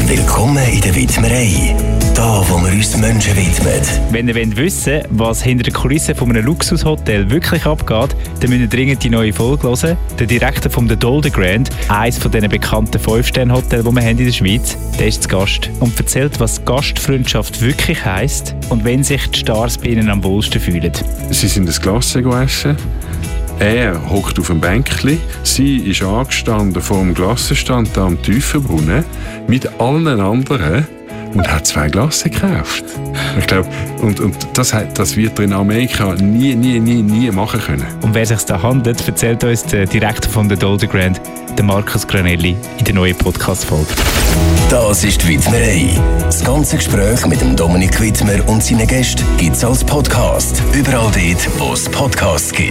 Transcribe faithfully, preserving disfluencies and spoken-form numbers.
Willkommen in der Widmerei. Da, wo wir uns Menschen widmen. Wenn ihr wollt wissen, was hinter den Kulissen von einem Luxushotel wirklich abgeht, dann müsst ihr dringend die neue Folge hören. Der Direktor vom The Dolder Grand, eines von diesen bekannten fünf Sterne Hotels, die wir haben in der Schweiz, der ist zu Gast und erzählt, was Gastfreundschaft wirklich heisst und wenn sich die Stars bei ihnen am wohlsten fühlen. Sie sind das Glas essen. Er hockt auf einem Bänkchen. Sie ist angestanden vor dem Glassenstand da am Tiefenbrunnen mit allen anderen und hat zwei Glas gekauft. Ich glaube, und, und das, das wird er in Amerika nie, nie, nie, nie machen können. Um wer es sich da handelt, erzählt uns der Direktor von The Dolder Grand, der Markus Granelli, in der neuen Podcast-Folge. Das ist die Widmerei. Das ganze Gespräch mit dem Dominik Widmer und seinen Gästen gibt es als Podcast. Überall dort, wo es Podcasts gibt.